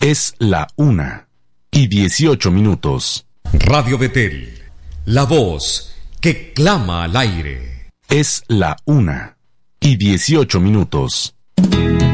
Es la 1:18. Radio Betel, la voz que clama al aire. Es la 1:18.